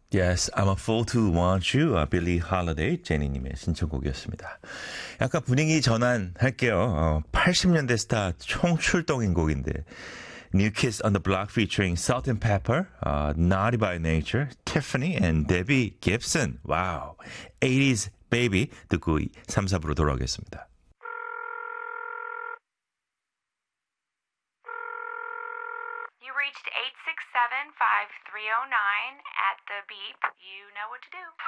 Yes, I'm a fool to want you. 빌리 할러데이 제니님의 신청곡이었습니다. 약간 분위기 전환할게요. 80년대 스타 총출동인 곡인데 New Kids on the Block featuring Salt and Pepper, Naughty by Nature, Tiffany and Debbie Gibson. 와우, 80s Baby 듣고 3, 4부로 돌아오겠습니다. You reached 867-5309 at the beep. You know what to do.